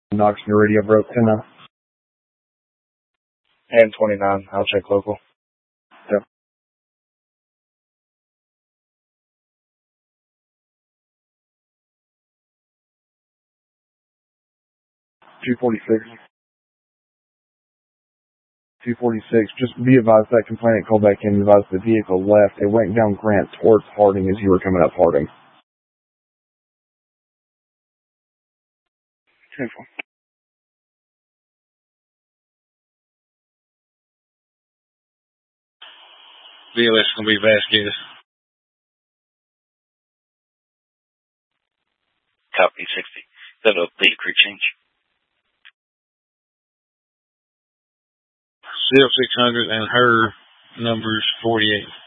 Knox and radio broke 10 now. And 29. I'll check local. Yep. $246. Just be advised that complainant called back in and advised the vehicle left. It went down Grant towards Harding as you were coming up Harding. Careful. VLS is going to be Vasquez. Copy 60. That up Big Creek change. CF 600 and her number's 48.